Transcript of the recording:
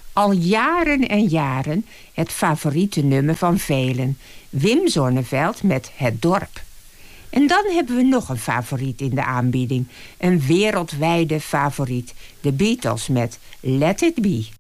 Al jaren en jaren het favoriete nummer van velen. Wim Sonneveld met Het Dorp. En dan hebben we nog een favoriet in de aanbieding. Een wereldwijde favoriet. De Beatles met Let It Be.